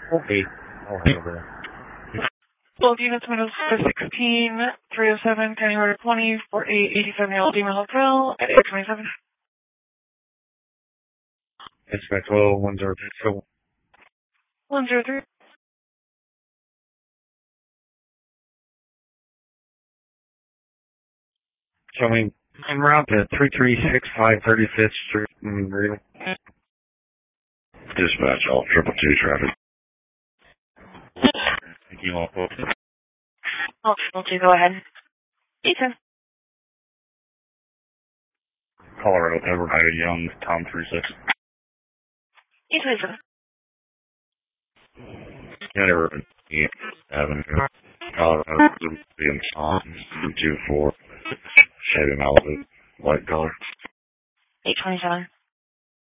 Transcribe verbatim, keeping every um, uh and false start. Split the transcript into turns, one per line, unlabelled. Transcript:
Okay. I'll handle that.
Twelve units, windows four sixteen, three oh seven, County Road twenty, four eight eighty-seven, Alabama Hotel, at eight twenty-seven.
Dispatch twelve, one zero three.
one zero three.
Showing en route to three three six five thirty-fifth Street in Greenville.
Dispatch all triple two traffic.
Thank you all, folks.
Oh, okay, go ahead. Ethan.
Colorado, Edward Ida Young, Tom three six.
Ethan.
Edward Avenue, Colorado, being on two four. Chevy Malibu, white color.
eight twenty-seven.